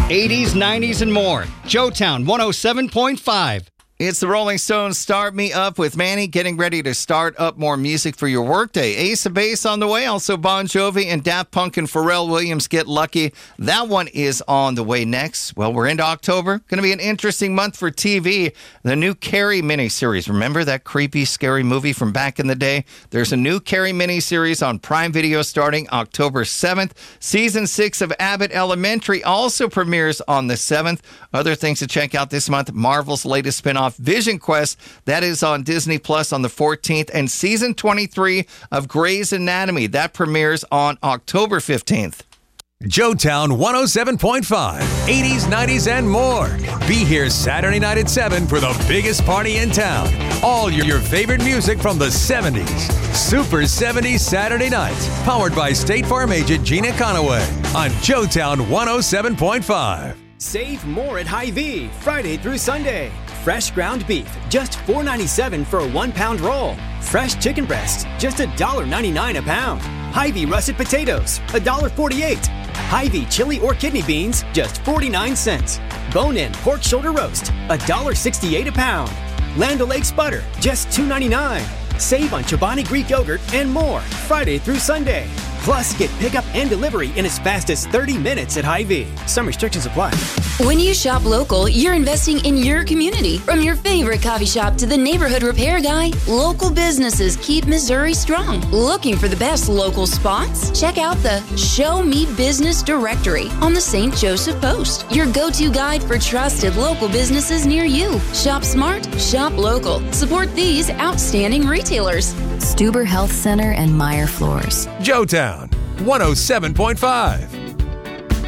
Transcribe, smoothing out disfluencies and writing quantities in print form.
80s, 90s, and more. Joetown 107.5. It's the Rolling Stones Start Me Up with Manny, getting ready to start up more music for your workday. Ace of Base on the way, also Bon Jovi and Daft Punk and Pharrell Williams, Get Lucky. That one is on the way next. Well, we're into October. Going to be an interesting month for TV. The new Carrie miniseries. Remember that creepy, scary movie from back in the day? There's a new Carrie miniseries on Prime Video starting October 7th. Season 6 of Abbott Elementary also premieres on the 7th. Other things to check out this month, Marvel's latest spinoff, Vision Quest, that is on Disney Plus on the 14th, and season 23 of Grey's Anatomy, that premieres on October 15th. Joetown 107.5, 80s, 90s, and more. Be here Saturday night at 7 for the biggest party in town. All your favorite music from the 70s. Super 70s Saturday nights, powered by State Farm agent Gina Conaway on Joetown 107.5. Save more at Hy-Vee, Friday through Sunday. Fresh ground beef, just $4.97 for a 1-pound roll. Fresh chicken breasts, just $1.99 a pound. Hy-Vee russet potatoes, $1.48. Hy-Vee chili or kidney beans, just 49 cents. Bone-in pork shoulder roast, $1.68 a pound. Land O'Lakes butter, just $2.99. Save on Chobani Greek yogurt and more, Friday through Sunday. Plus, get pickup and delivery in as fast as 30 minutes at Hy-Vee. Some restrictions apply. When you shop local, you're investing in your community. From your favorite coffee shop to the neighborhood repair guy, local businesses keep Missouri strong. Looking for the best local spots? Check out the Show Me Business directory on the St. Joseph Post, your go-to guide for trusted local businesses near you. Shop smart, shop local. Support these outstanding retailers. Stuber Health Center and Meyer Floors. Joetown 107.5.